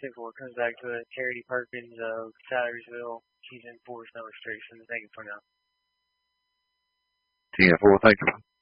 10-4 comes back to it. Charity Perkins of Salaryville. She's enforced no restrictions. Thank you for now. 10-4, thank you.